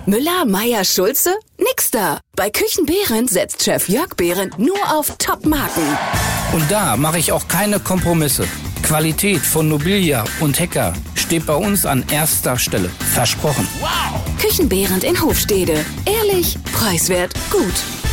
Müller, Meier, Schulze? Nix da. Bei Küchenbehrendt setzt Chef Jörg Behrendt nur auf Top-Marken. Und da mache ich auch keine Kompromisse. Qualität von Nobilia und Hecker steht bei uns an erster Stelle. Versprochen. Küchenbehrendt in Hofstede. Ehrlich, preiswert, gut.